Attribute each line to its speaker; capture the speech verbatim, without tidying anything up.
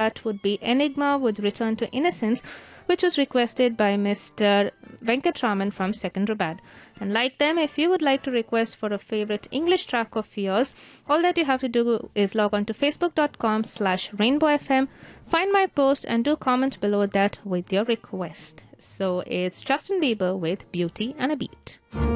Speaker 1: that would be Enigma with Return to Innocence, which was requested by Mister Venkatraman from Secunderabad. And like them, if you would like to request for a favorite English track of yours, all that you have to do is log on to facebook.com slash rainbowfm, find my post and do comment below that with your request. So it's Justin Bieber with Beauty and a Beat.